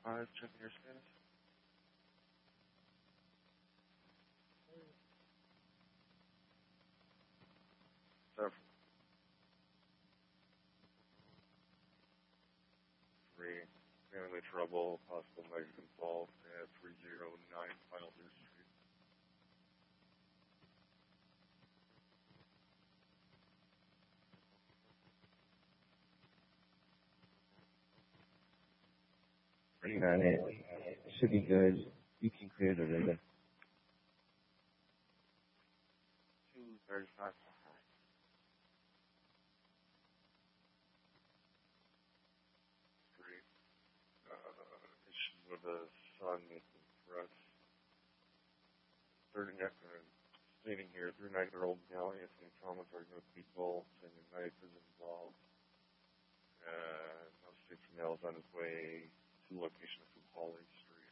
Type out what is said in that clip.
Checking your status. Several. 3. Family trouble, possible negative involved at 309 Wilder Street. Got it. Should be good. You can clear the ribbon. 235. Street. Issue with a son making threats. 39 stating here, 39-year-old male Anthony Thomas arguing with people, saying a knife is involved. No state male is on his way to the location of Hollies.